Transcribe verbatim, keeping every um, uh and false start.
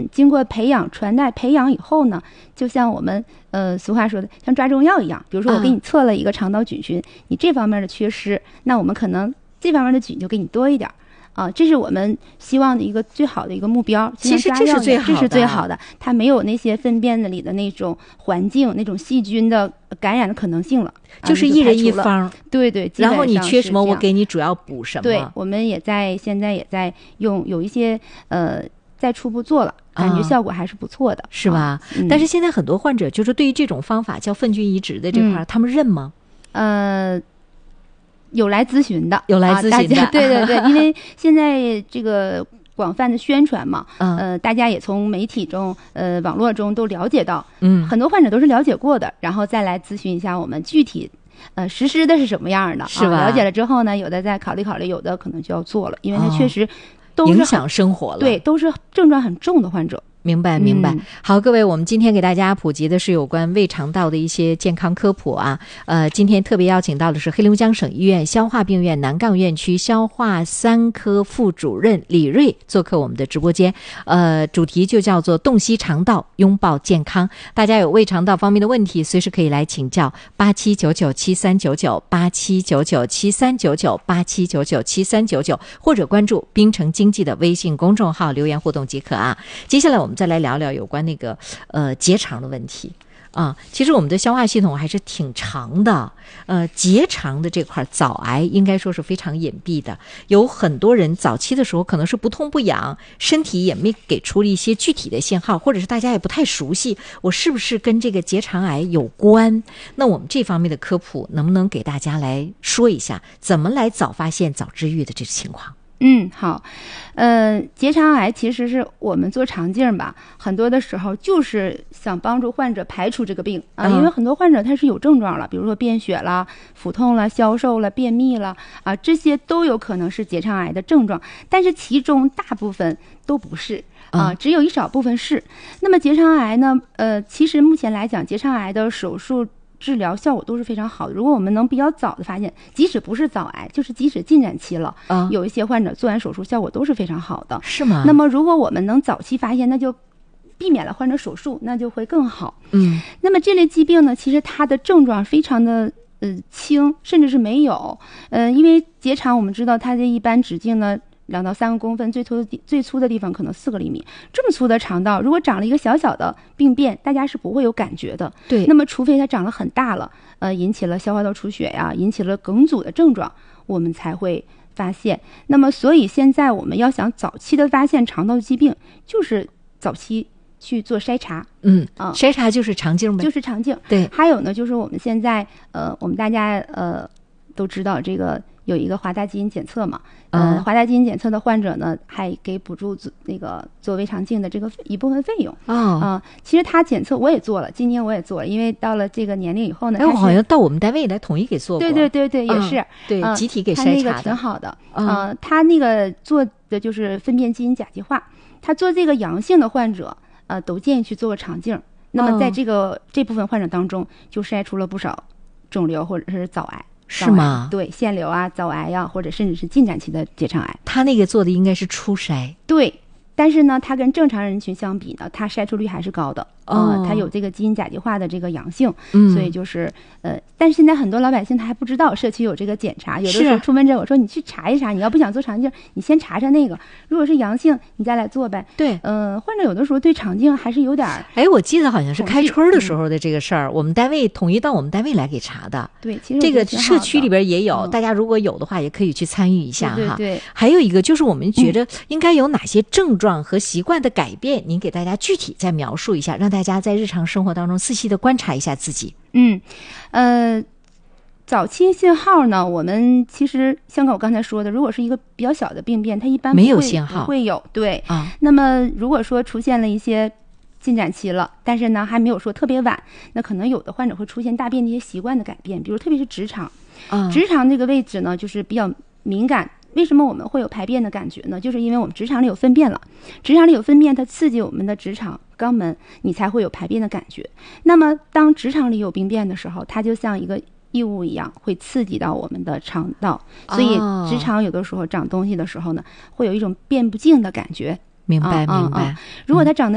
经过培养、传代、培养以后呢，就像我们呃俗话说的，像抓中药一样。比如说我给你测了一个肠道菌群，啊、你这方面的缺失，那我们可能这方面的菌就给你多一点。啊，这是我们希望的一个最好的一个目标。 其实这是最好的， 这是最好的。它没有那些粪便的里的那种环境、那种细菌的感染的可能性了。 就是一人一方， 啊、对对。 然后你缺什么，我给你主要补什么。 对，我们也在现在也在用有一些呃，在初步做了，感觉效果还是不错的， 啊、是吧、啊嗯？但是现在很多患者就是对于这种方法叫粪菌移植的这块、嗯，他们认吗？ 呃。有来咨询的， 有来咨询的， 啊、对对对，因为现在这个广泛的宣传嘛，嗯、呃，大家也从媒体中、呃网络中都了解到，嗯，很多患者都是了解过的，然后再来咨询一下我们具体，呃，实施的是什么样的， 是吧？ 啊、了解了之后呢，有的再考虑考虑，有的可能就要做了，因为它确实都是、 哦、影响生活了， 对，都是症状很重的患者。 明白明白、嗯、好，各位，我们今天给大家普及的是有关胃肠道的一些健康科普啊。呃，今天特别邀请到的是黑龙江省医院消化病院南杠院区消化三科副主任李瑞做客我们的直播间。呃，主题就叫做洞悉肠道，拥抱健康。大家有胃肠道方面的问题，随时可以来请教八七九九七三九九八七九九七三九九八七九九七三九九，或者关注滨城经济的微信公众号留言互动即可啊。接下来我们我们再来聊聊有关那个呃结肠的问题啊。其实我们的消化系统还是挺长的，呃，结肠的这块早癌应该说是非常隐蔽的。有很多人早期的时候可能是不痛不痒，身体也没给出一些具体的信号，或者是大家也不太熟悉，我是不是跟这个结肠癌有关？那我们这方面的科普能不能给大家来说一下，怎么来早发现、早治愈的这个情况？ 嗯，好，呃，结肠癌其实是我们做肠镜吧，很多的时候就是想帮助患者排除这个病啊，因为很多患者他是有症状了，比如说便血了、腹痛了、消瘦了、便秘了啊，这些都有可能是结肠癌的症状，但是其中大部分都不是啊，只有一少部分是。那么结肠癌呢，呃，其实目前来讲，结肠癌的手术治疗效果都是非常好的。如果我们能比较早的发现，即使不是早癌，就是即使进展期了，啊，有一些患者做完手术效果都是非常好的。 是吗？ 那么如果我们能早期发现，那就避免了患者手术，那就会更好。 嗯。 那么这类疾病呢，其实它的症状非常的呃轻，甚至是没有。呃，因为结肠我们知道它的一般直径呢，两到三个公分，最粗的最粗的地方可能四个厘米，这么粗的肠道，如果长了一个小小的病变，大家是不会有感觉的。 对。 那么除非它长得很大了，呃，引起了消化道出血呀，引起了梗阻的症状，我们才会发现。那么所以现在我们要想早期的发现肠道疾病，就是早期去做筛查。 嗯啊，筛查就是肠镜呗。 就是肠镜。 对。 还有呢，就是我们现在呃，我们大家呃都知道这个。有一个华大基因检测嘛，呃，华大基因检测的患者呢，还给补助那个做胃肠镜的这个一部分费用啊、 哦呃。其实他检测我也做了，今年我也做了，因为到了这个年龄以后呢， 哎，我好像到我们单位来统一给做过。 对对对对，也是、 嗯、对、呃、集体给筛查的， 他那个挺好的。嗯、呃，他那个做的就是粪便基因甲基化，他做这个阳性的患者，呃，都建议去做个肠镜。那么在这个、哦、这部分患者当中，就筛出了不少肿瘤或者是早癌。 是吗？ 对，腺瘤啊、早癌呀、啊，或者甚至是进展期的结肠癌。 他那个做的应该是初筛。 对，但是呢，它跟正常人群相比呢，它筛出率还是高的。 哦、 呃，它有这个基因甲基化的这个阳性，嗯，所以就是呃，但是现在很多老百姓他还不知道社区有这个检查，有的时候出门诊我说你去查一查，你要不想做肠镜，你先查查那个，如果是阳性，你再来做呗。 对， 嗯、呃，患者有的时候对肠镜还是有点， 哎，我记得好像是开春的时候的这个事儿、嗯，我们单位统一到我们单位来给查的。 对，其实这个社区里边也有、 嗯， 大家如果有的话，也可以去参与一下哈。 对对对。 还有一个就是我们觉得应该有哪些症状和习惯的改变，您给大家具体再描述一下，让大家在日常生活当中仔细的观察一下自己。 嗯，呃，早期信号呢，我们其实像我刚才说的，如果是一个比较小的病变，它一般不会没有信号， 不会有对啊。 那么如果说出现了一些进展期了，但是呢还没有说特别晚，那可能有的患者会出现大便的一些习惯的改变，比如特别是直肠， 啊， 直肠这个位置呢就是比较敏感。为什么我们会有排便的感觉呢？就是因为我们直肠里有粪便了，直肠里有粪便，它刺激我们的直肠肛门，你才会有排便的感觉。那么当直肠里有病变的时候，它就像一个异物一样，会刺激到我们的肠道，所以直肠有的时候长东西的时候呢，会有一种便不净的感觉。 明白、 啊、 明白、 啊啊。如果它长得